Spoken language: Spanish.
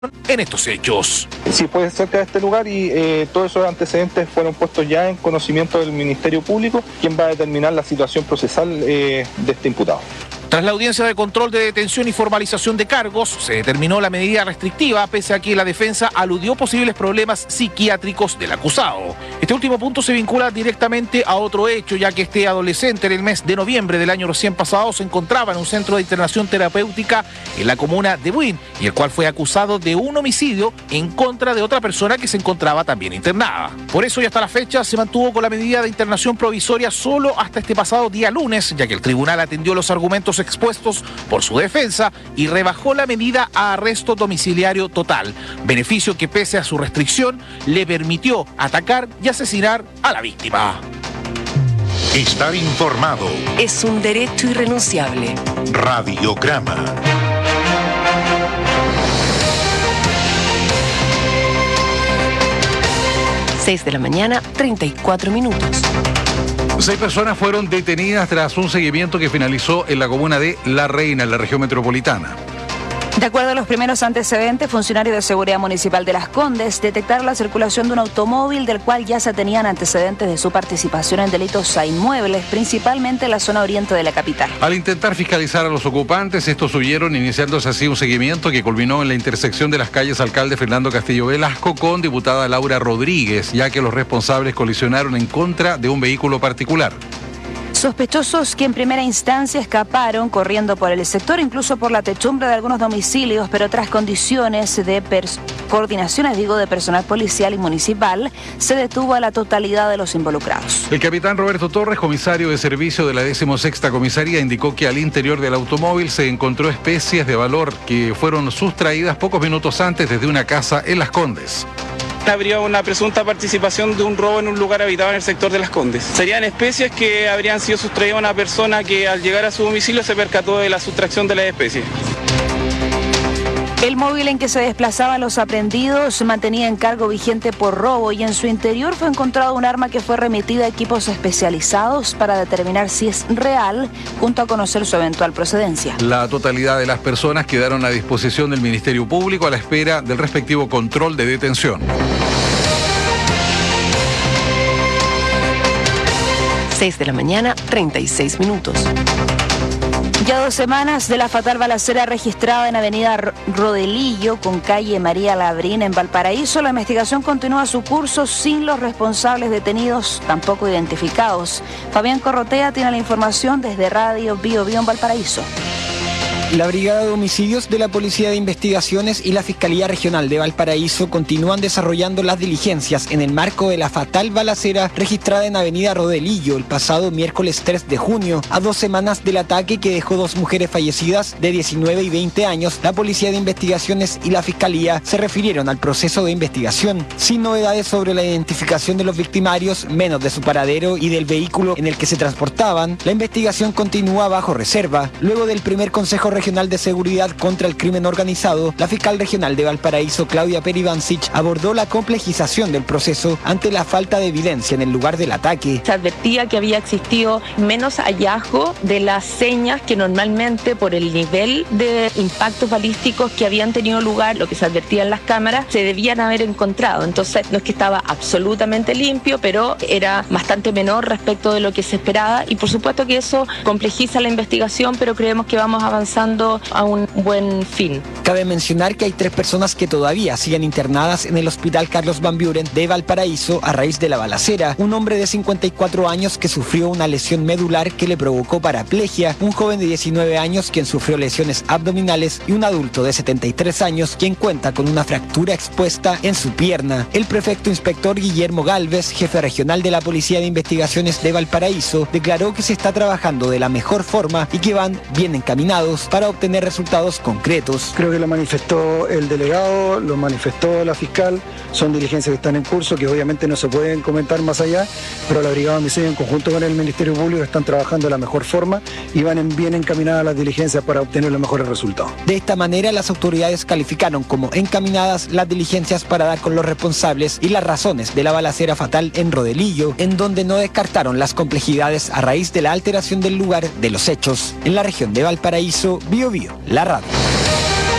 en estos hechos. Sí, fue cerca de este lugar y todos esos antecedentes fueron puestos ya en conocimiento del Ministerio Público, quien va a determinar la situación procesal de este imputado. Tras la audiencia de control de detención y formalización de cargos, se determinó la medida restrictiva, pese a que la defensa aludió posibles problemas psiquiátricos del acusado. Este último punto se vincula directamente a otro hecho, ya que este adolescente en el mes de noviembre del año recién pasado se encontraba en un centro de internación terapéutica en la comuna de Buin, y el cual fue acusado de un homicidio en contra de otra persona que se encontraba también internada. Por eso y hasta la fecha se mantuvo con la medida de internación provisoria solo hasta este pasado día lunes, ya que el tribunal atendió los argumentos expuestos por su defensa y rebajó la medida a arresto domiciliario total, beneficio que pese a su restricción le permitió atacar y asesinar a la víctima. Estar informado es un derecho irrenunciable. Radiograma. Seis de la mañana, 34 minutos. 6 personas fueron detenidas tras un seguimiento que finalizó en la comuna de La Reina, en la región metropolitana. De acuerdo a los primeros antecedentes, funcionarios de seguridad municipal de Las Condes detectaron la circulación de un automóvil del cual ya se tenían antecedentes de su participación en delitos a inmuebles, principalmente en la zona oriente de la capital. Al intentar fiscalizar a los ocupantes, estos huyeron, iniciándose así un seguimiento que culminó en la intersección de las calles Alcalde Fernando Castillo Velasco con diputada Laura Rodríguez, ya que los responsables colisionaron en contra de un vehículo particular. Sospechosos que en primera instancia escaparon corriendo por el sector, incluso por la techumbre de algunos domicilios, pero tras condiciones de coordinaciones, de personal policial y municipal, se detuvo a la totalidad de los involucrados. El capitán Roberto Torres, comisario de servicio de la 16ª Comisaría, indicó que al interior del automóvil se encontró especies de valor que fueron sustraídas pocos minutos antes desde una casa en Las Condes. Habría una presunta participación de un robo en un lugar habitado en el sector de Las Condes. Serían especies que habrían sido sustraídas a una persona que al llegar a su domicilio se percató de la sustracción de las especies. El móvil en que se desplazaban los aprehendidos mantenía encargo vigente por robo y en su interior fue encontrado un arma que fue remitida a equipos especializados para determinar si es real, junto a conocer su eventual procedencia. La totalidad de las personas quedaron a disposición del Ministerio Público a la espera del respectivo control de detención. 6 de la mañana, 36 minutos. Ya 2 semanas de la fatal balacera registrada en avenida Rodelillo con calle María Labrín en Valparaíso, la investigación continúa su curso sin los responsables detenidos tampoco identificados. Fabián Corrotea tiene la información desde Radio Bio Bio en Valparaíso. La Brigada de Homicidios de la Policía de Investigaciones y la Fiscalía Regional de Valparaíso continúan desarrollando las diligencias en el marco de la fatal balacera registrada en avenida Rodelillo el pasado miércoles 3 de junio. A 2 semanas del ataque que dejó 2 mujeres fallecidas de 19 y 20 años, la Policía de Investigaciones y la Fiscalía se refirieron al proceso de investigación, sin novedades sobre la identificación de los victimarios, menos de su paradero y del vehículo en el que se transportaban. La investigación continúa bajo reserva. Luego del primer Consejo Regional de Seguridad contra el Crimen Organizado, la fiscal regional de Valparaíso, Claudia Peribancic, abordó la complejización del proceso ante la falta de evidencia en el lugar del ataque. Se advertía que había existido menos hallazgo de las señas que normalmente, por el nivel de impactos balísticos que habían tenido lugar, lo que se advertía en las cámaras, se debían haber encontrado. Entonces, no es que estaba absolutamente limpio, pero era bastante menor respecto de lo que se esperaba y por supuesto que eso complejiza la investigación, pero creemos que vamos avanzando a un buen fin. Cabe mencionar que hay 3 personas que todavía siguen internadas en el Hospital Carlos Van Buren de Valparaíso a raíz de la balacera. Un hombre de 54 años que sufrió una lesión medular que le provocó paraplegia, un joven de 19 años quien sufrió lesiones abdominales y un adulto de 73 años quien cuenta con una fractura expuesta en su pierna. El prefecto inspector Guillermo Galvez, jefe regional de la Policía de Investigaciones de Valparaíso, declaró que se está trabajando de la mejor forma y que van bien encaminados para obtener resultados concretos. Creo que lo manifestó el delegado, lo manifestó la fiscal, son diligencias que están en curso, que obviamente no se pueden comentar más allá, pero la Brigada de Homicidio en conjunto con el Ministerio Público están trabajando de la mejor forma y van bien encaminadas las diligencias para obtener los mejores resultados. De esta manera, las autoridades calificaron como encaminadas las diligencias para dar con los responsables y las razones de la balacera fatal en Rodelillo, en donde no descartaron las complejidades a raíz de la alteración del lugar de los hechos. En la región de Valparaíso, Bio Bio, la radio.